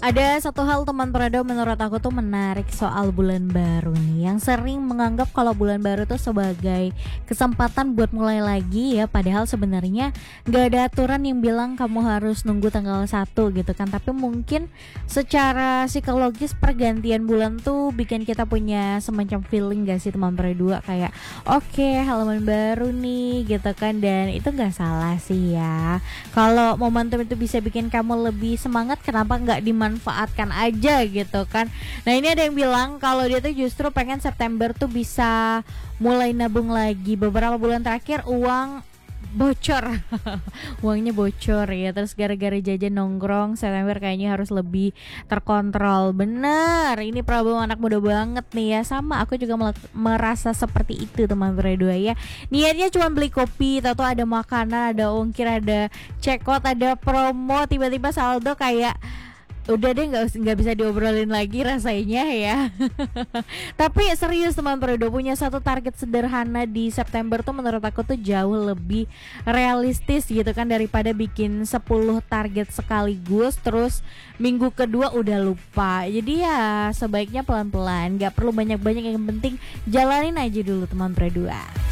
Ada satu hal teman Prado menurut aku tuh menarik soal bulan baru nih, yang sering menganggap kalau bulan baru tuh sebagai kesempatan buat mulai lagi ya, padahal sebenarnya nggak ada aturan yang bilang kamu harus nunggu tanggal 1 gitu kan. Tapi mungkin secara psikologis pergantian bulan tuh bikin kita punya semacam feeling gak sih teman Prado, kayak oke, halaman baru nih gitu kan. Dan itu nggak salah sih ya, kalau momentum itu bisa bikin kamu lebih semangat, kenapa nggak dimanfaatkan aja gitu kan. Nah, ini ada yang bilang kalau dia tuh justru pengen September tuh bisa mulai nabung lagi. Beberapa bulan terakhir uang bocor uangnya bocor ya, terus gara-gara jajan nongkrong, September kayaknya harus lebih terkontrol. Bener, ini problem anak muda banget nih ya. Sama, aku juga merasa seperti itu teman berdua ya. Niatnya cuma beli kopi, tahu ada makanan, ada ongkir, ada cekot, ada promo, tiba-tiba saldo kayak udah deh, nggak bisa diobrolin lagi rasanya ya. Tapi serius teman Perudo, punya satu target sederhana di September tuh menurut aku tuh jauh lebih realistis gitu kan, daripada bikin 10 target sekaligus terus minggu kedua udah lupa. Jadi ya sebaiknya pelan-pelan, nggak perlu banyak-banyak, yang penting jalanin aja dulu teman Perudo.